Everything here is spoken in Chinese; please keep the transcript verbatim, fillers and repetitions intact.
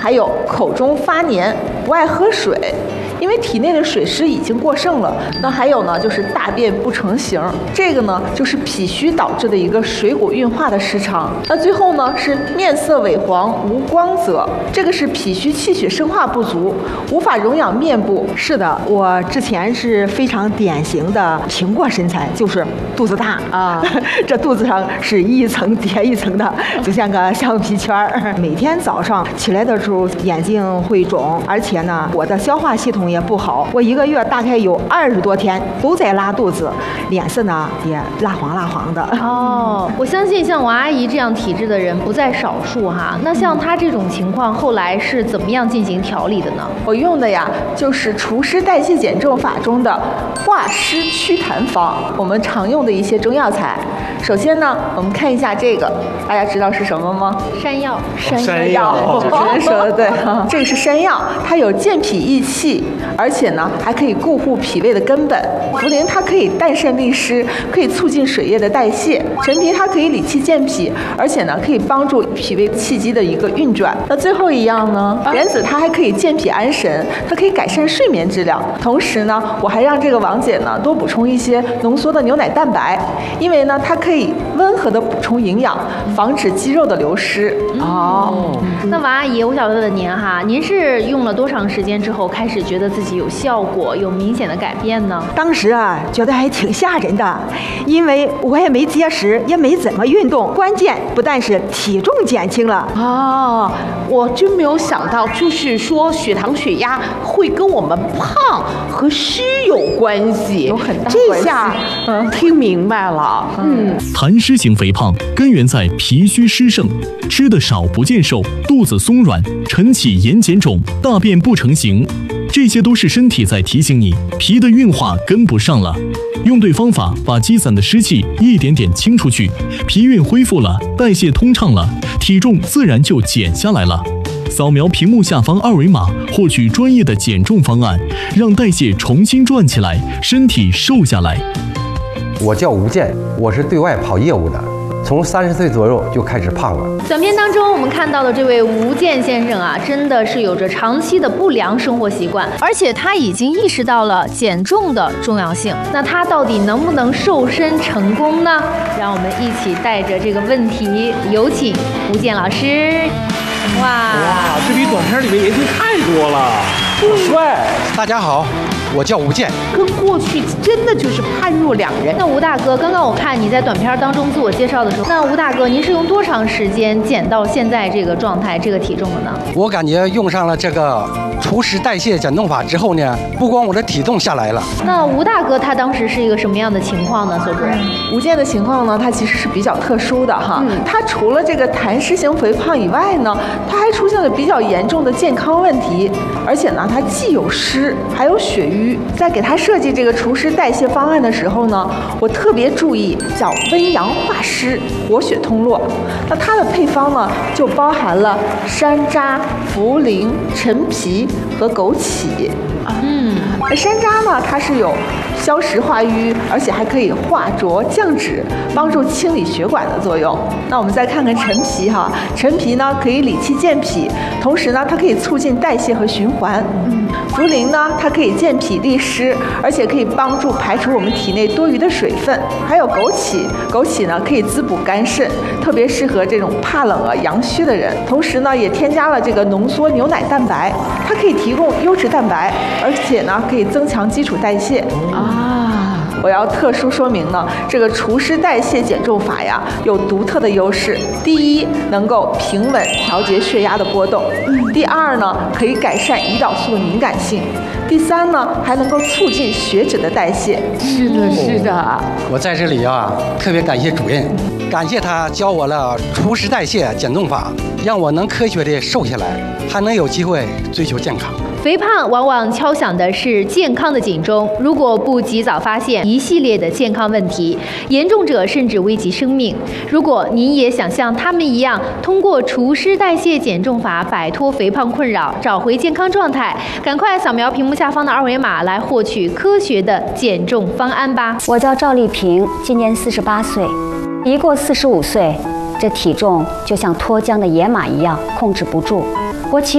还有口中发黏，不爱喝水。因为体内的水湿已经过剩了。那还有呢，就是大便不成形，这个呢就是脾虚导致的一个水谷运化的失常。那最后呢是面色萎黄无光泽，这个是脾虚气血生化不足，无法荣养面部。 是的，我之前是非常典型的苹果身材，就是肚子大啊，这肚子上是一层叠一层的，就像个橡皮圈儿。每天早上起来的时候眼睛会肿，而且呢我的消化系统也不好，我一个月大概有二十多天都在拉肚子，脸色呢也蜡黄蜡黄的。 哦，我相信像王阿姨这样体质的人不在少数哈。那像她这种情况，后来是怎么样进行调理的呢？ 我用的呀就是除湿代谢减重法中的化湿祛痰方，我们常用的一些中药材。首先呢，我们看一下这个，大家知道是什么吗？ 山药。 山药，主持人说的对哈，这个是山药，它有健脾益气，而且呢还可以固护脾胃的根本。茯苓它可以淡渗利湿，可以促进水液的代谢。陈皮它可以理气健脾，而且呢可以帮助脾胃气机的一个运转。那最后一样呢，莲子它还可以健脾安神，它可以改善睡眠质量。同时呢，我还让这个王姐呢多补充一些浓缩的牛奶蛋白，因为呢它可以温和的补充营养，防止肌肉的流失。 哦，那王阿姨，我想问问您哈，您是用了多长时间之后开始觉得自己有效果，有明显的改变呢？ 当时啊，觉得还挺吓人的，因为我也没节食，也没怎么运动，关键不但是体重减轻了啊，我真没有想到，就是说血糖、血压会跟我们胖和虚有关系， 有很大关系。 这下嗯听明白了，嗯， 痰湿型肥胖根源在脾虚湿盛，吃得少不见瘦，肚子松软，晨起眼睑肿，大便不成形。这些都是身体在提醒你，脾的运化跟不上了。用对方法，把积攒的湿气一点点清出去，脾运恢复了，代谢通畅了，体重自然就减下来了。扫描屏幕下方二维码，获取专业的减重方案，让代谢重新转起来，身体瘦下来。 我叫吴健，我是对外跑业务的。从三十岁左右就开始胖了。 短片当中我们看到的这位吴健先生啊，真的是有着长期的不良生活习惯，而且他已经意识到了减重的重要性。那他到底能不能瘦身成功呢？让我们一起带着这个问题，有请吴健老师。哇哇，这比短片里面年轻太多了，好帅！ 大家好，我叫吴健， 跟过去真的就是判若两人。 那吴大哥，刚刚我看你在短片当中自我介绍的时候，那吴大哥，您是用多长时间减到现在这个状态、这个体重的呢？ 我感觉用上了这个除湿代谢减重法之后呢，不光我的体重下来了。 那吴大哥他当时是一个什么样的情况呢？所主任， 吴健的情况呢，他其实是比较特殊的哈。嗯、他除了这个痰湿型肥胖以外呢，他还出现了比较严重的健康问题，而且呢，他既有湿还有血瘀。在给他设计这个除湿代谢方案的时候呢，我特别注意叫温阳化湿、活血通络。那它的配方呢，就包含了山楂、茯苓、陈皮和枸杞。嗯，那山楂呢，它是有消食化瘀，而且还可以化浊降脂，帮助清理血管的作用。那我们再看看陈皮哈，陈皮呢可以理气健脾，同时呢它可以促进代谢和循环。嗯，茯苓呢它可以健脾利湿，而且可以帮助排除我们体内多余的水分。还有枸杞，枸杞呢可以滋补肝肾，特别适合这种怕冷啊、阳虚的人。同时呢也添加了这个浓缩牛奶蛋白，它可以提供优质蛋白，而且呢可以增强基础代谢。啊，我要特殊说明呢，这个除湿代谢减重法呀，有独特的优势。第一，能够平稳调节血压的波动；第二呢，可以改善胰岛素的敏感性；第三呢，还能够促进血脂的代谢。 是的，是的。 我在这里啊，特别感谢主任，感谢他教我了除湿代谢减重法，让我能科学的瘦下来，还能有机会追求健康。 肥胖往往敲响的是健康的警钟，如果不及早发现一系列的健康问题，严重者甚至危及生命。如果您也想像他们一样，通过除湿代谢减重法摆脱肥胖困扰，找回健康状态，赶快扫描屏幕下方的二维码来获取科学的减重方案吧。 我叫赵丽萍，今年四十八岁，一过四十五岁，这体重就像脱缰的野马一样控制不住。我其